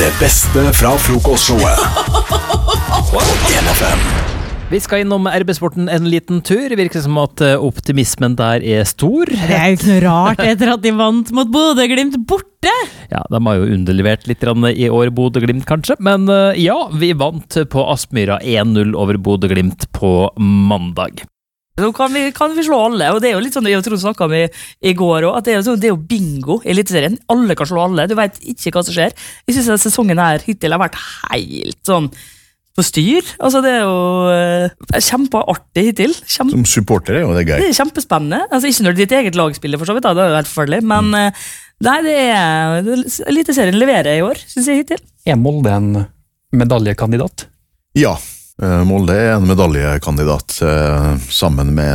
Det beste fra frokostshowet på NFM. Vi skal innom RB-sporten en liten tur. Det virker som at optimismen der stor. Det jo ikke noe rart etter at de vant mot Bodø/Glimt borte. Ja, de har jo underlevert litt i år, Bodø/Glimt kanskje. Men ja, vi vant på Aspmyra 1-0 over Bodø/Glimt på mandag. Nå kan vi slå alle, og det jo litt sånn jeg tror snakket om i går også, at det jo bingo i Eliteserien. Alle kan slå alle, du vet ikke hva som skjer. Jeg synes at sesongen her hittil har vært helt sånn på styr. Altså det jo kjempeartig hittil. Som supporter jo det gøy. Det kjempespennende. Altså ikke når ditt eget lag spiller for så vidt, da, det jo helt forferdelig, men nei, Eliteserien leverer i år, synes jeg hittil. Molde en medaljekandidat? Ja, Molde en medaljekandidat sammen med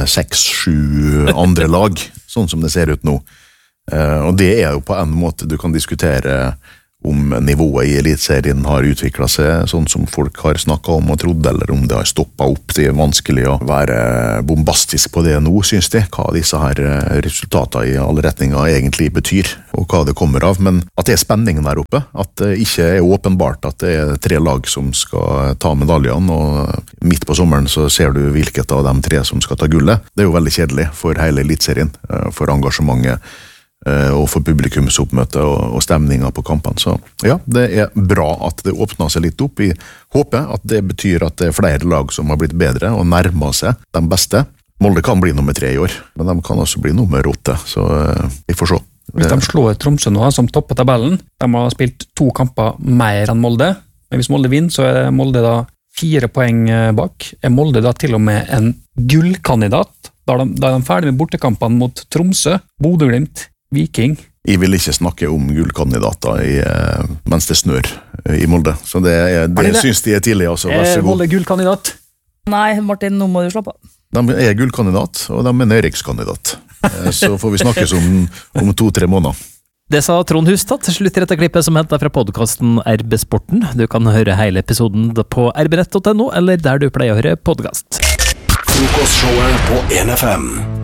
6-7 andre lag, sånn som det ser ut nå. Og det jo på en måte du kan diskutere om nivået i Eliteserien har utviklet seg sånn som folk har snakket om og trodd, eller om det har stoppet opp. Det vanskelig å være bombastisk på det nå, synes de, hva disse her resultatene i alle retninger egentlig betyr, og hva det kommer av. Men at det spenningen der oppe, at det ikke åpenbart at det 3 lag som skal ta medaljene, og midt på sommeren så ser du hvilket av de 3 som skal ta gullet. Det jo veldig kjedelig for hele Eliteserien, for engasjementet, og for publikumsoppmøte og stemninga på kampene. Så ja, det bra at det åpner seg litt opp. Vi håper at det betyr at det flere lag som har blitt bedre og nærmer seg de beste. Molde kan bli nummer 3 i år, men de kan også bli nummer 8, så vi får se. Hvis de slår Tromsø nå, som topper tabellen, de har spilt 2 kamper mer enn Molde, men hvis Molde vinner, så Molde da 4 poeng bak. Molde da til og med en gullkandidat, da de ferdig med bortekampene mot Tromsø, Bodø/Glimt, Viking. Jeg vil ikke snakke om gullkandidater mens det snør i Molde, så det synes de tidlig også. Vær så god. Molde gullkandidat? Nei, Martin, nå må du slappe av. De gullkandidat, og de nedrykkskandidat. Så får vi snakkes om 2-3 måneder. Det sa Trond Hustad til slutt i dette klippet som hentet fra podcasten RB-sporten. Du kan høre hele episoden på rbnett.no, eller der du pleier å høre podcast. Frokostshowet på NFM.